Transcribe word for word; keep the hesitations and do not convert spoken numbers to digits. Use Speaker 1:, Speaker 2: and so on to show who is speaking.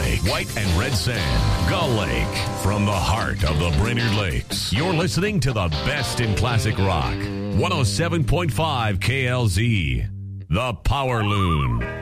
Speaker 1: Lake, white and red sand. Gull Lake, from the heart of the Brainerd Lakes. You're listening to the best in classic rock. one oh seven point five K L Z, The Power Loon.